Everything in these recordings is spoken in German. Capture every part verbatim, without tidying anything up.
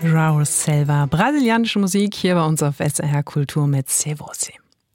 João Selva, brasilianische Musik hier bei uns auf S R H Kultur mit Se Você.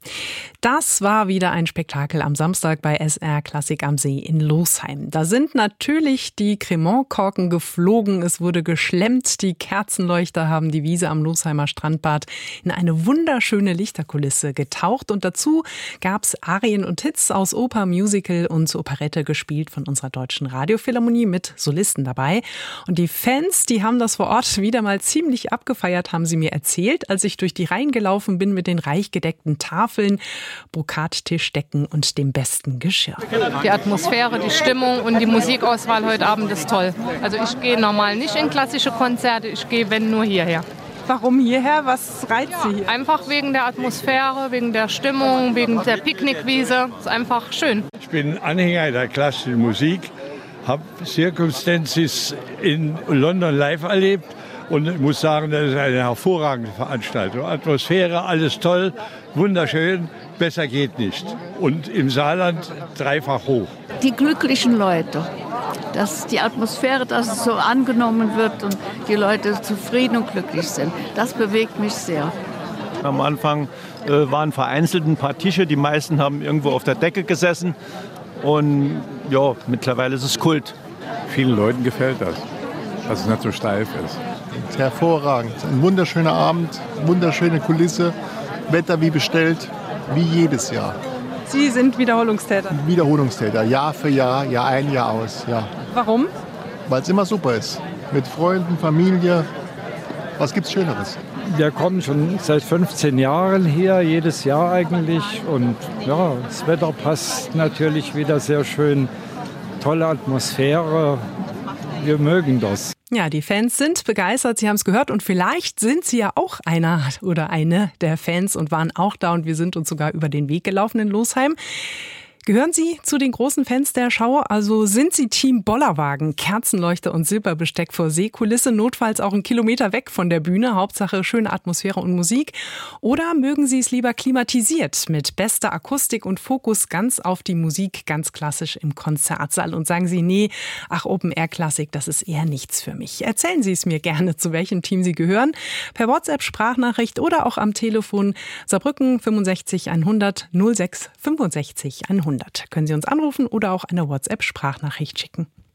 Das war wieder ein Spektakel am Samstag bei S R Klassik am See in Losheim. Da sind natürlich die Cremant-Korken geflogen, es wurde geschlemmt, die Kerzenleuchter haben die Wiese am Losheimer Strandbad in eine wunderschöne Lichterkulisse getaucht und dazu gab's Arien und Hits aus Oper, Musical und Operette gespielt von unserer Deutschen Radiophilharmonie mit Solisten dabei. Und die Fans, die haben das vor Ort wieder mal ziemlich abgefeiert, haben sie mir erzählt, als ich durch die Reihen gelaufen bin mit den reich gedeckten Tafeln, Brokattischdecken und dem besten Geschirr. Die Atmosphäre, die Stimmung und die Musikauswahl heute Abend ist toll. Also ich gehe normal nicht in klassische Konzerte, ich gehe, wenn, nur hierher. Warum hierher? Was reizt Sie hier? Einfach wegen der Atmosphäre, wegen der Stimmung, wegen der Picknickwiese. Ist einfach schön. Ich bin Anhänger der klassischen Musik, habe Circumstances in London live erlebt. Und ich muss sagen, das ist eine hervorragende Veranstaltung. Atmosphäre, alles toll, wunderschön, besser geht nicht. Und im Saarland dreifach hoch. Die glücklichen Leute, dass die Atmosphäre, dass es so angenommen wird und die Leute zufrieden und glücklich sind, das bewegt mich sehr. Am Anfang äh, waren vereinzelt ein paar Tische, die meisten haben irgendwo auf der Decke gesessen. Und ja, mittlerweile ist es Kult. Vielen Leuten gefällt das, dass es nicht so steif ist. Hervorragend. Ein wunderschöner Abend, wunderschöne Kulisse, Wetter wie bestellt, wie jedes Jahr. Sie sind Wiederholungstäter? Wiederholungstäter, Jahr für Jahr, Jahr ein, Jahr aus. Ja. Warum? Weil es immer super ist. Mit Freunden, Familie. Was gibt's Schöneres? Wir kommen schon seit fünfzehn Jahren hier, jedes Jahr eigentlich. Und ja, das Wetter passt natürlich wieder sehr schön. Tolle Atmosphäre. Wir mögen das. Ja, die Fans sind begeistert, Sie haben es gehört und vielleicht sind Sie ja auch einer oder eine der Fans und waren auch da und wir sind uns sogar über den Weg gelaufen in Losheim. Gehören Sie zu den großen Fans der Show? Also sind Sie Team Bollerwagen, Kerzenleuchter und Silberbesteck vor Seekulisse, notfalls auch einen Kilometer weg von der Bühne, Hauptsache schöne Atmosphäre und Musik? Oder mögen Sie es lieber klimatisiert, mit bester Akustik und Fokus ganz auf die Musik, ganz klassisch im Konzertsaal und sagen Sie, nee, ach Open-Air-Klassik, das ist eher nichts für mich. Erzählen Sie es mir gerne, zu welchem Team Sie gehören, per WhatsApp-Sprachnachricht oder auch am Telefon Saarbrücken fünfundsechzig hundert null sechs fünfundsechzig hundert. Können Sie uns anrufen oder auch eine WhatsApp-Sprachnachricht schicken.